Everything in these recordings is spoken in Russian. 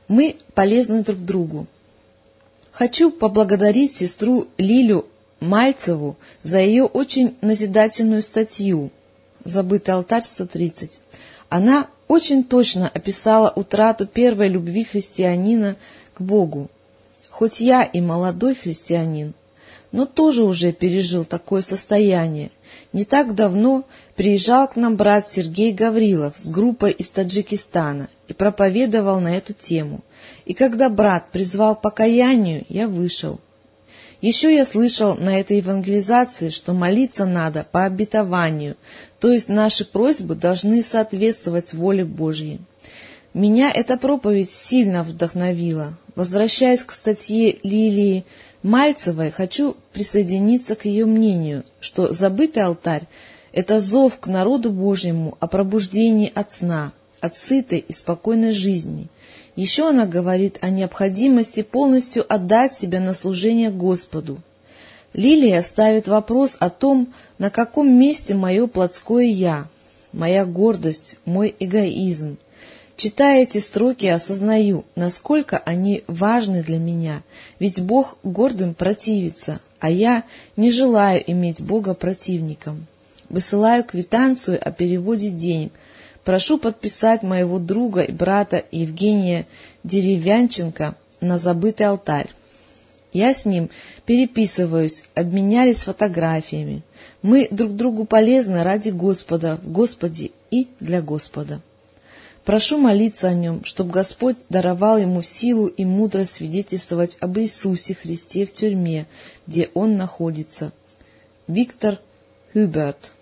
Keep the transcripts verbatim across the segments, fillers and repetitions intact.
Мы полезны друг другу. Хочу поблагодарить сестру Лилю Мальцеву за ее очень назидательную статью «Забытый алтарь сто тридцать». Она очень точно описала утрату первой любви христианина к Богу. Хоть я и молодой христианин, но тоже уже пережил такое состояние. Не так давно приезжал к нам брат Сергей Гаврилов с группой из Таджикистана и проповедовал на эту тему. И когда брат призвал к покаянию, я вышел. Еще я слышал на этой евангелизации, что молиться надо по обетованию, то есть наши просьбы должны соответствовать воле Божьей. Меня эта проповедь сильно вдохновила. Возвращаясь к статье Лилии Мальцевой, хочу присоединиться к ее мнению, что забытый алтарь — это зов к народу Божьему о пробуждении от сна, от сытой и спокойной жизни. Еще она говорит о необходимости полностью отдать себя на служение Господу. Лилия ставит вопрос о том, на каком месте мое плотское «я», моя гордость, мой эгоизм. Читая эти строки, осознаю, насколько они важны для меня, ведь Бог гордым противится, а я не желаю иметь Бога противником. Высылаю квитанцию о переводе денег. Прошу подписать моего друга и брата Евгения Деревянченко на забытый алтарь. Я с ним переписываюсь, обменялись фотографиями. Мы друг другу полезны ради Господа, в Господе и для Господа. Прошу молиться о нем, чтобы Господь даровал ему силу и мудрость свидетельствовать об Иисусе Христе в тюрьме, где он находится. Виктор Хюберт.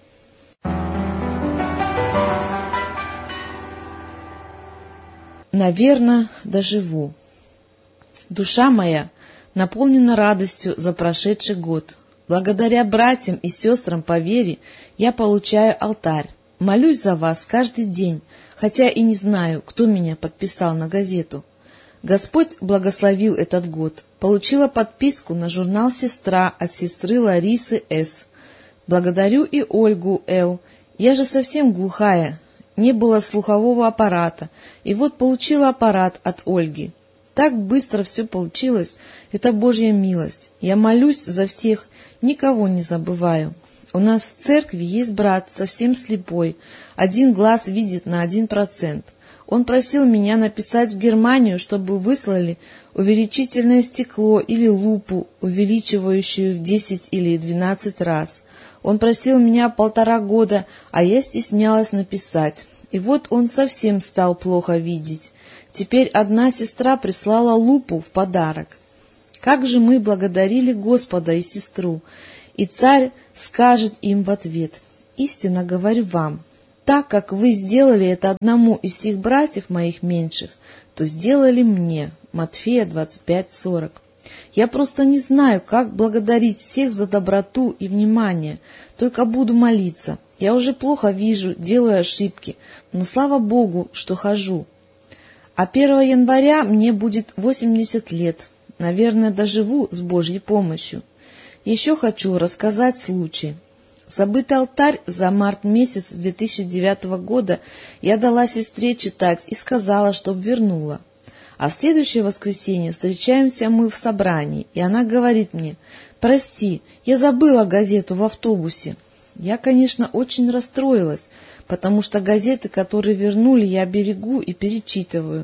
Наверно, доживу. Душа моя наполнена радостью за прошедший год. Благодаря братьям и сестрам по вере я получаю алтарь. Молюсь за вас каждый день, хотя и не знаю, кто меня подписал на газету. Господь благословил этот год. Получила подписку на журнал «Сестра» от сестры Ларисы С. Благодарю и Ольгу Л. Я же совсем глухая, не было слухового аппарата, и вот получила аппарат от Ольги. Так быстро все получилось, это Божья милость. Я молюсь за всех, никого не забываю. У нас в церкви есть брат, совсем слепой, один глаз видит на один процент. Он просил меня написать в Германию, чтобы выслали увеличительное стекло или лупу, увеличивающую в десять или двенадцать раз. Он просил меня полтора года, а я стеснялась написать. И вот он совсем стал плохо видеть. Теперь одна сестра прислала лупу в подарок. Как же мы благодарили Господа и сестру! И царь скажет им в ответ: «Истинно говорю вам, так как вы сделали это одному из всех братьев моих меньших, то сделали мне». Матфея двадцать пять сорок. Я просто не знаю, как благодарить всех за доброту и внимание, только буду молиться. Я уже плохо вижу, делаю ошибки, но слава Богу, что хожу. А первого января мне будет восемьдесят лет, наверное, доживу с Божьей помощью. Еще хочу рассказать случай. Забытый алтарь за март месяц две тысячи девятого года я дала сестре читать и сказала, чтоб вернула. А в следующее воскресенье встречаемся мы в собрании, и она говорит мне: «Прости, я забыла газету в автобусе». Я, конечно, очень расстроилась, потому что газеты, которые вернули, я берегу и перечитываю.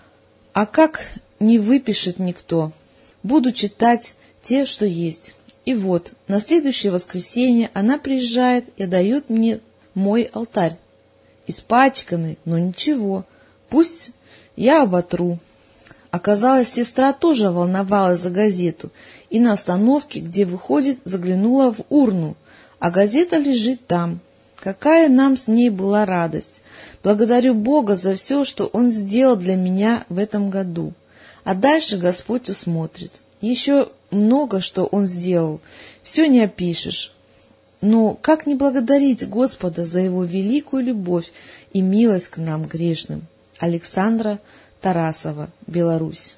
А как не выпишет никто? Буду читать те, что есть. И вот, на следующее воскресенье она приезжает и дает мне мой алтарь. Испачканный, но ничего, пусть я оботру. Оказалось, сестра тоже волновалась за газету, и на остановке, где выходит, заглянула в урну, а газета лежит там. Какая нам с ней была радость! Благодарю Бога за все, что Он сделал для меня в этом году. А дальше Господь усмотрит. Еще много, что Он сделал, все не опишешь. Но как не благодарить Господа за Его великую любовь и милость к нам, грешным? Александра Тарасова, Беларусь.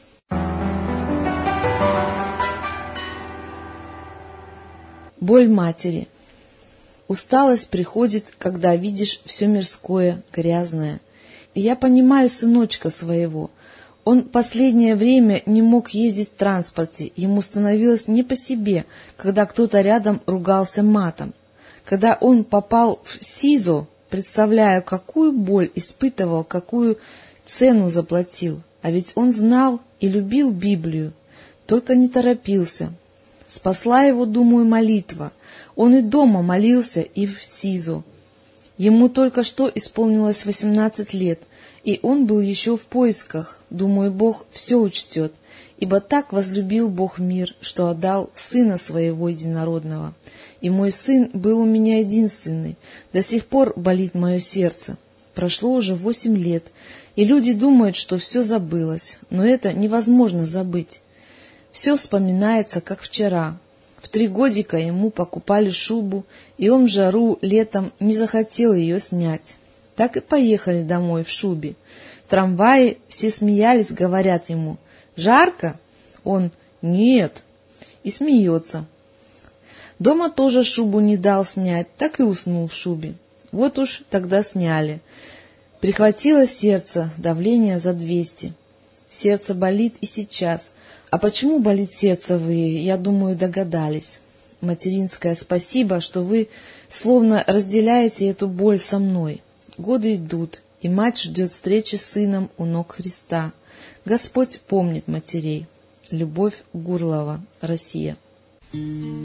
Боль матери. Усталость приходит, когда видишь все мирское, грязное. И я понимаю сыночка своего. Он последнее время не мог ездить в транспорте, ему становилось не по себе, когда кто-то рядом ругался матом. Когда он попал в СИЗО, представляю, какую боль испытывал, какую цену заплатил. А ведь он знал и любил Библию, только не торопился. Спасла его, думаю, молитва. Он и дома молился, и в СИЗО. Ему только что исполнилось восемнадцать лет, и он был еще в поисках. Думаю, Бог все учтет, ибо так возлюбил Бог мир, что отдал Сына Своего Единородного. И мой Сын был у меня единственный. До сих пор болит мое сердце. Прошло уже восемь лет, и люди думают, что все забылось, но это невозможно забыть. Все вспоминается, как вчера. В три годика ему покупали шубу, и он в жару летом не захотел ее снять. Так и поехали домой в шубе. В трамвае все смеялись, говорят ему: «Жарко?» Он: «Нет», и смеется. Дома тоже шубу не дал снять, так и уснул в шубе. Вот уж тогда сняли. Прихватило сердце, давление за двести. Сердце болит и сейчас. А почему болит сердце, вы, я думаю, догадались. Материнское спасибо, что вы словно разделяете эту боль со мной. Годы идут, и мать ждет встречи с сыном у ног Христа. Господь помнит матерей. Любовь Гурлова, Россия.